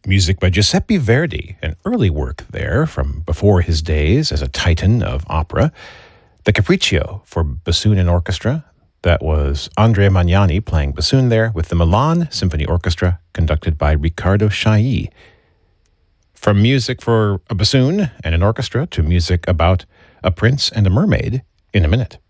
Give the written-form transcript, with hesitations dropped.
Music by Giuseppe Verdi, an early work there from before his days as a titan of opera. The Capriccio for bassoon and orchestra. That was Andrea Magnani playing bassoon there with the Milan Symphony Orchestra, conducted by Riccardo Chailly. From music for a bassoon and an orchestra to music about a prince and a mermaid in a minute.